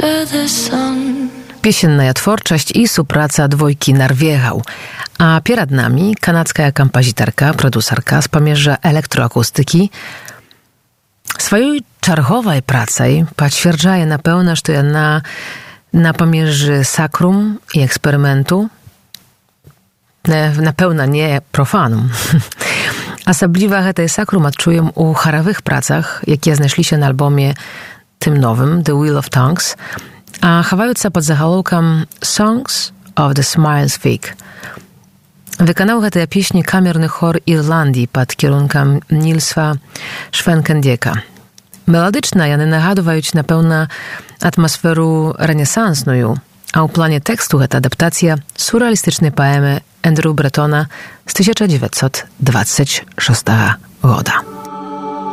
Piesenna tworczość i supraca dwojki Narwiechał. A pierad nami kanadzka kompozytorka, producerka z pomierza elektroakustyki. Swojej czarchowej pracej potwierdzaje na pełno, że na pomierze sakrum i eksperymentu, na pełno nie profanum. Osobliwa tej sakrum odczuję u charawych pracach, jakie znaleźli się na albumie tym nowym, The Wheel of Tongues, a chowająca pod zachałokiem Songs of the Smiles Fig. Wykonał tę pieśń kamerny chór Irlandii pod kierunkiem Nilsa Schwenkendieka. Melodyczna, jany nagadują na pełna atmosferu renesansную, a u planie tekstu jest adaptacja surrealistycznej poemy Andrew Bretona z 1926 roku.